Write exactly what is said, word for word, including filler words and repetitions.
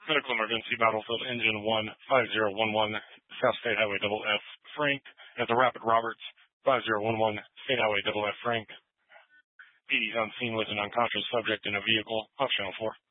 Medical emergency, Battlefield Engine one five zero one one, South State Highway double F, Frank, at the Rapid Roberts, five zero one one, State Highway double F, Frank. P D's on scene with an unconscious subject in a vehicle, off channel four.